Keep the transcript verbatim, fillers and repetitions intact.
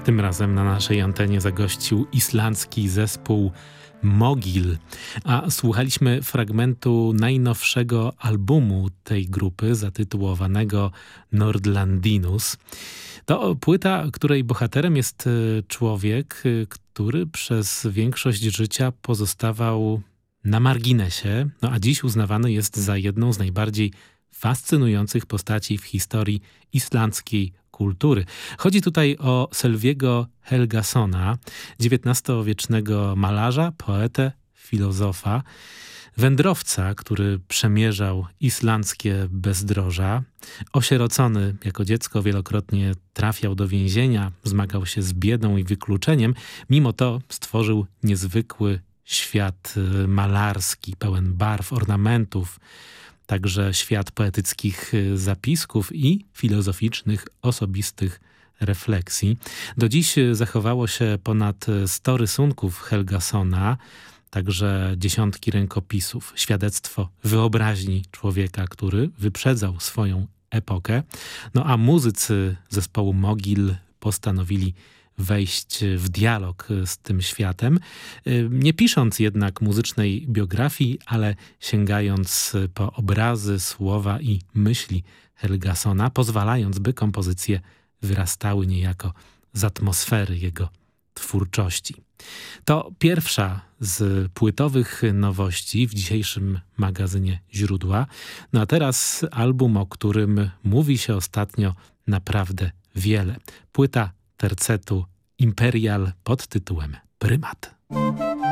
Tym razem na naszej antenie zagościł islandzki zespół Mogil, a słuchaliśmy fragmentu najnowszego albumu tej grupy zatytułowanego Nordlandinus. To płyta, której bohaterem jest człowiek, który przez większość życia pozostawał na marginesie, no a dziś uznawany jest za jedną z najbardziej fascynujących postaci w historii islandzkiej kultury. Chodzi tutaj o Sölviego Helgasona, dziewiętnastowiecznego malarza, poetę, filozofa, wędrowca, który przemierzał islandzkie bezdroża. Osierocony jako dziecko wielokrotnie trafiał do więzienia, zmagał się z biedą i wykluczeniem. Mimo to stworzył niezwykły świat malarski, pełen barw, ornamentów, także świat poetyckich zapisków i filozoficznych, osobistych refleksji. Do dziś zachowało się ponad sto rysunków Helgasona, także dziesiątki rękopisów, świadectwo wyobraźni człowieka, który wyprzedzał swoją epokę. No a muzycy zespołu Mogil postanowili wejść w dialog z tym światem, nie pisząc jednak muzycznej biografii, ale sięgając po obrazy, słowa i myśli Helgasona, pozwalając, by kompozycje wyrastały niejako z atmosfery jego twórczości. To pierwsza z płytowych nowości w dzisiejszym magazynie Źródła. No a teraz album, o którym mówi się ostatnio naprawdę wiele. Płyta tercetu Imperial pod tytułem Prymat.